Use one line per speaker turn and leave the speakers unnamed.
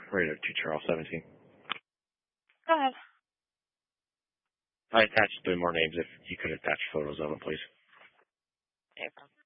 Radio 2 Charles 17.
Go ahead.
I attached 3 more names if you could attach photos of them, please.
April.